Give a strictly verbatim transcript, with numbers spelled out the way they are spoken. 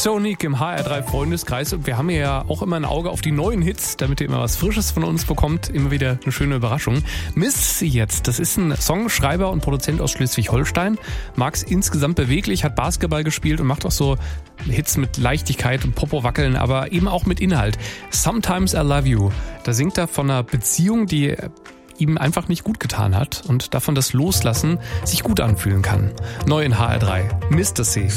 Sonic im H R drei Freundeskreis und wir haben ja auch immer ein Auge auf die neuen Hits, damit ihr immer was Frisches von uns bekommt, immer wieder eine schöne Überraschung. Missy jetzt, das ist ein Songschreiber und Produzent aus Schleswig-Holstein, mag's insgesamt beweglich, hat Basketball gespielt und macht auch so Hits mit Leichtigkeit und Popo-Wackeln, aber eben auch mit Inhalt. Sometimes I Love You, da singt er von einer Beziehung, die ihm einfach nicht gut getan hat und davon, dass Loslassen sich gut anfühlen kann. Neu in H R drei, Mister C.